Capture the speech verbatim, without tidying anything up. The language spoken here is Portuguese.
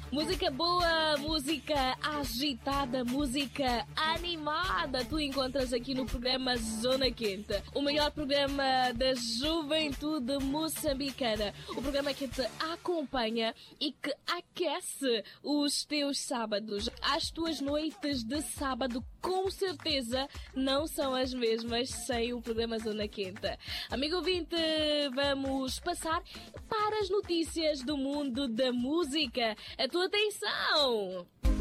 Música boa, música agitada, música animada, tu encontras aqui no programa Zona Quente, o melhor programa da juventude moçambicana, o programa que te acompanha e que aquece os teus sábados. As tuas noites de sábado com certeza não são as mesmas sem o programa Zona Quente. Amigo ouvinte, vamos passar para as notícias do mundo da música. A tua atenção!